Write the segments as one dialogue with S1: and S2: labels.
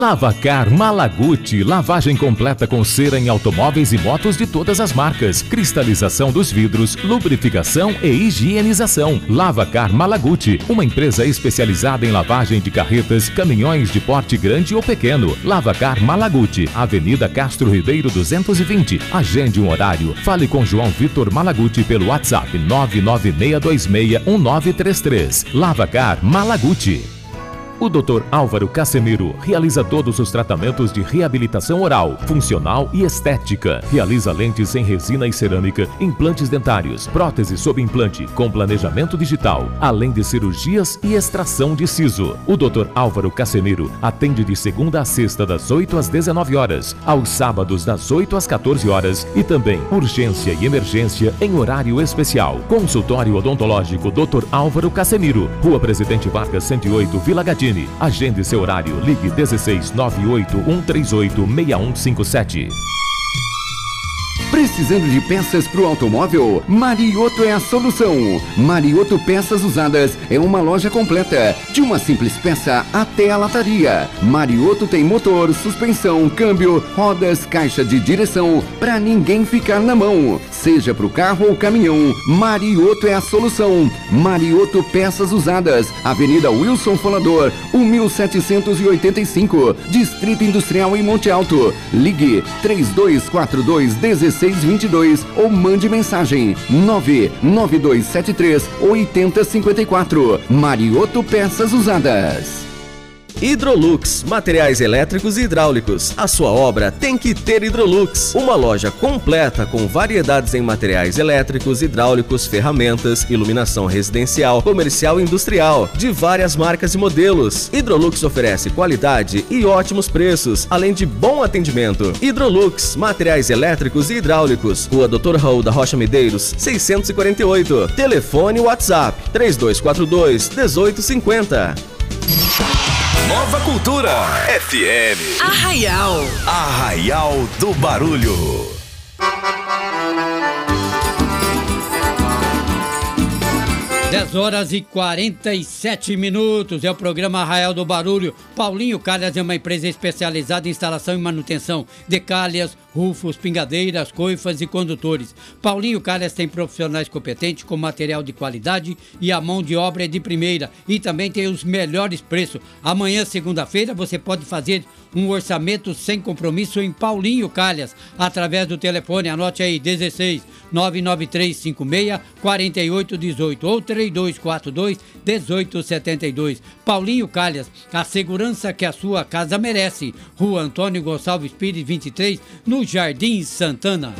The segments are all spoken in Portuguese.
S1: Lavacar Malaguti, lavagem completa com cera em automóveis e motos de todas as marcas, cristalização dos vidros, lubrificação e higienização. Lavacar Malaguti, uma empresa especializada em lavagem de carretas, caminhões de porte grande ou pequeno. Lavacar Malaguti, Avenida Castro Ribeiro 220. Agende um horário. Fale com João Vitor Malaguti pelo WhatsApp 996261933. Lavacar Malaguti. O Dr. Álvaro Casemiro realiza todos os tratamentos de reabilitação oral, funcional e estética. Realiza lentes em resina e cerâmica, implantes dentários, prótese sob implante, com planejamento digital, além de cirurgias e extração de siso. O Dr. Álvaro Casemiro atende de segunda a sexta das 8 às 19 horas, aos sábados das 8 às 14 horas e também urgência e emergência em horário especial. Consultório odontológico Dr. Álvaro Casemiro, Rua Presidente Vargas 108, Vila Gadini. Agende seu horário. Ligue 16 98 138 6157.
S2: Precisando de peças para o automóvel? Marioto é a solução. Marioto Peças Usadas é uma loja completa, de uma simples peça até a lataria. Marioto tem motor, suspensão, câmbio, rodas, caixa de direção, para ninguém ficar na mão. Seja para o carro ou caminhão, Marioto é a solução. Marioto Peças Usadas, Avenida Wilson Folador, 1785, Distrito Industrial em Monte Alto. Ligue 3242-1622 ou mande mensagem 99273-8054. Marioto Peças Usadas.
S3: Hidrolux, materiais elétricos e hidráulicos. A sua obra tem que ter Hidrolux. Uma loja completa com variedades em materiais elétricos, hidráulicos, ferramentas, iluminação residencial, comercial e industrial, de várias marcas e modelos. Hidrolux oferece qualidade e ótimos preços, além de bom atendimento. Hidrolux, materiais elétricos e hidráulicos. Rua Dr. Raul da Rocha Medeiros, 648. Telefone WhatsApp 3242-1850.
S4: Nova Cultura FM. Arraial do Barulho.
S5: 10h47. É o programa Arraial do Barulho. Paulinho Calhas é uma empresa especializada em instalação e manutenção de calhas, rufos, pingadeiras, coifas e condutores. Paulinho Calhas tem profissionais competentes com material de qualidade e a mão de obra é de primeira. E também tem os melhores preços. Amanhã, segunda-feira, você pode fazer um orçamento sem compromisso em Paulinho Calhas, através do telefone, anote aí, 16 99356 4818 ou 3242 1872. Paulinho Calhas, a segurança que a sua casa merece. Rua Antônio Gonçalves Pires 23, no Jardim Santana.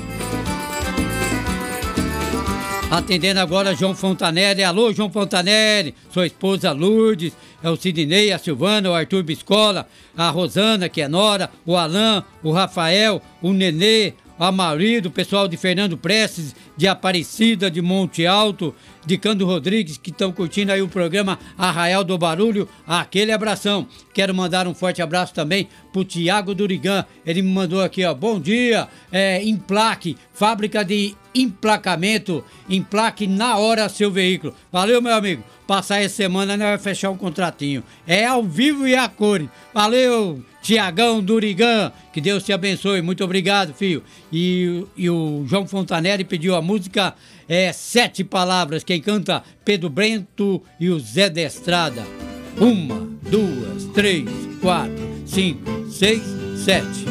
S5: Atendendo agora João Fontanelli. Alô, João Fontanelli, sua esposa Lourdes, é o Sidney, a Silvana, o Arthur Biscola, a Rosana, que é nora, o Alain, o Rafael, o Nenê, a marido, o pessoal de Fernando Prestes, de Aparecida, de Monte Alto, de Cando Rodrigues, que estão curtindo aí o programa Arraial do Barulho. Aquele abração. Quero mandar um forte abraço também pro Tiago Durigan. Ele me mandou aqui, ó, bom dia, Emplaque, fábrica de emplacamento, emplaque na hora seu veículo. Valeu, meu amigo. Passar essa semana nós vamos fechar um contratinho. É ao vivo e a cores. Valeu, Tiagão Durigan. Que Deus te abençoe. Muito obrigado, filho. E o João Fontanelli pediu a música 7 Palavras. Quem canta? Pedro Brento e o Zé da Estrada. 1, 2, 3, 4, 5, 6, 7.